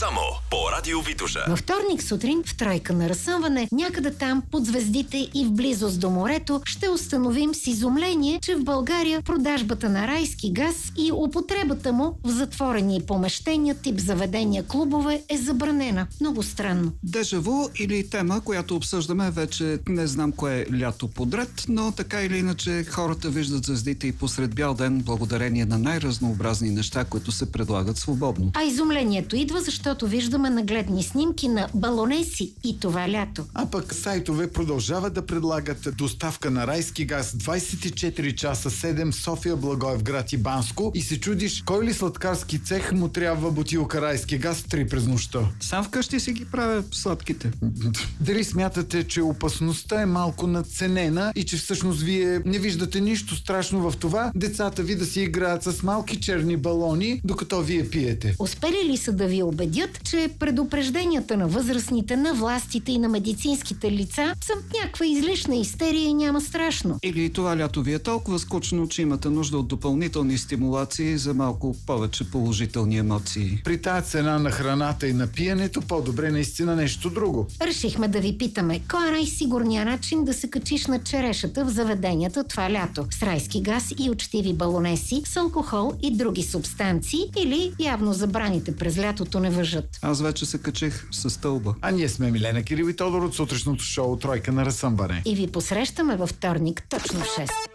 Само по Радио Витоша. Във вторник сутрин в тройка на разсъмване, някъде там под звездите и в близост до морето, ще установим с изумление, че в България продажбата на райски газ и употребата му в затворени помещения тип заведения, клубове е забранена. Много странно. Дежаво или тема, която обсъждаме вече не знам кое лято подред, но така или иначе хората виждат звездите и посред бял ден благодарение на най-разнообразни неща, които се предлагат свободно. А изумлението идва, защото виждаме нагледни снимки на балонеси и това лято. А пък сайтове продължават да предлагат доставка на райски газ 24 часа 7 София, Благоевград и Банско и се чудиш кой ли сладкарски цех му трябва бутилка райски газ 3 през нощта. Сам вкъщи си ги правя сладките. Дали смятате, че опасността е малко надценена и че всъщност вие не виждате нищо страшно в това децата ви да си играят с малки черни балони, докато вие пиете? Успели ли са да ви убедят, че предупрежденията на възрастните, на властите и на медицинските лица са някаква излишна истерия и няма страшно? Или това лято ви е толкова скучно, че имате нужда от допълнителни стимулации за малко повече положителни емоции? При тази цена на храната и на пиенето, по-добре наистина нещо друго. Решихме да ви питаме, кой е най-сигурният начин да се качиш на черешата в заведенията това лято? С райски газ и учтиви балонеси, с алкохол и други субстанции, или явно забраните през лятото не въжат? Аз вече се качих със стълба. А ние сме Милена Кирил и Тодор от сутрешното шоу Тройка на разсъмване. И ви посрещаме във вторник точно в 6.